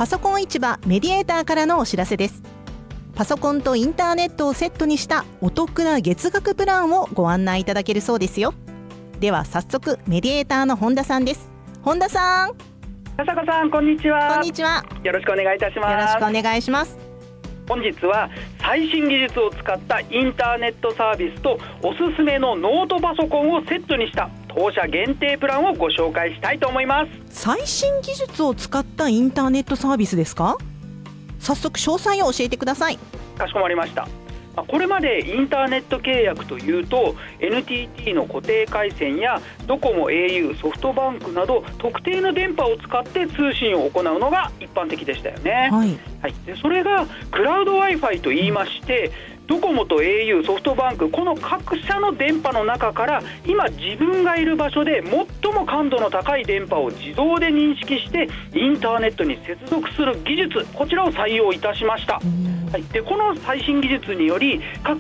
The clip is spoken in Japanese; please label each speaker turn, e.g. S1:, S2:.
S1: パソコン市場メディエーターからのお知らせです。パソコンとインターネットをセットにしたお得な月額プランをご案内いただけるそうですよ。では早速メディエーターの本田さんです。本田さん。
S2: 笹子さん、こんにちは。
S1: こんにちは。
S2: よろしくお願いいたします。
S1: よろしくお願いします。
S2: 本日は最新技術を使ったインターネットサービスとおすすめのノートパソコンをセットにした当社限定プランをご紹介したいと思います。
S1: 最新技術を使ったインターネットサービスですか？早速詳細を教えてください。
S2: かしこまりました。これまでインターネット契約というと NTT の固定回線やドコモ、au、ソフトバンクなど特定の電波を使って通信を行うのが一般的でしたよね。でそれがクラウド Wi-Fi といいまして、ドコモと au、ソフトバンク、この各社の電波の中から今自分がいる場所で最も感度の高い電波を自動で認識してインターネットに接続する技術、こちらを採用いたしました。でこの最新技術により各